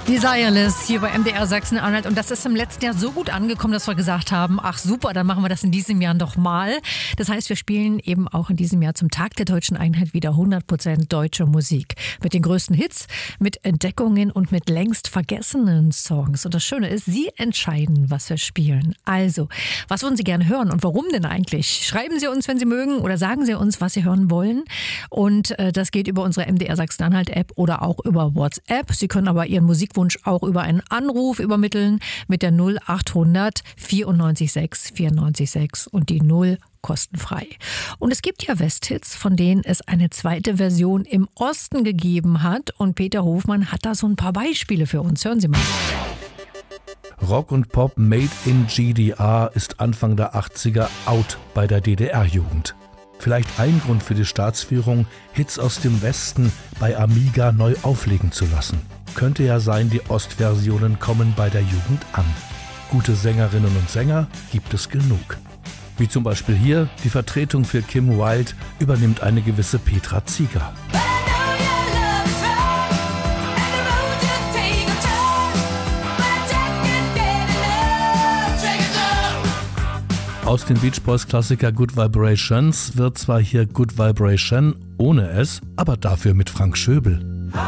Desireless hier bei MDR Sachsen-Anhalt, und das ist im letzten Jahr so gut angekommen, dass wir gesagt haben, ach super, dann machen wir das in diesem Jahr doch mal. Das heißt, wir spielen eben auch in diesem Jahr zum Tag der deutschen Einheit wieder 100% deutsche Musik. Mit den größten Hits, mit Entdeckungen und mit längst vergessenen Songs. Und das Schöne ist, Sie entscheiden, was wir spielen. Also, was würden Sie gerne hören und warum denn eigentlich? Schreiben Sie uns, wenn Sie mögen, oder sagen Sie uns, was Sie hören wollen. Und das geht über unsere MDR Sachsen-Anhalt-App oder auch über WhatsApp. Sie können aber Ihren Musikwunsch auch über einen Anruf übermitteln mit der 0800 94 6 94 6 und die 0 kostenfrei. Und es gibt ja Westhits, von denen es eine zweite Version im Osten gegeben hat. Und Peter Hofmann hat da so ein paar Beispiele für uns. Hören Sie mal. Rock und Pop made in GDR ist Anfang der 80er out bei der DDR-Jugend. Vielleicht ein Grund für die Staatsführung, Hits aus dem Westen bei Amiga neu auflegen zu lassen. Könnte ja sein, die Ostversionen kommen bei der Jugend an. Gute Sängerinnen und Sänger gibt es genug. Wie zum Beispiel hier, die Vertretung für Kim Wilde übernimmt eine gewisse Petra Zieger. Aus den Beach Boys Klassiker Good Vibrations wird zwar hier Good Vibration ohne es, aber dafür mit Frank Schöbel.